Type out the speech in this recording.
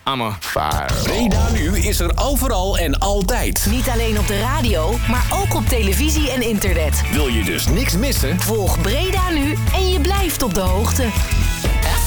I'm a fire. Breda Nu is er overal en altijd. Niet alleen op de radio, maar ook op televisie en internet. Wil je dus niks missen? Volg Breda Nu en je blijft op de hoogte.